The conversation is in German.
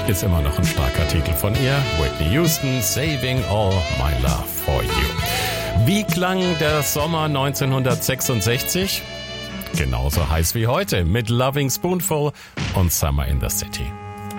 ist immer noch ein starker Titel von ihr. Whitney Houston, Saving All My Love for You. Wie klang der Sommer 1966? Genauso heiß wie heute mit Loving Spoonful und Summer in the City.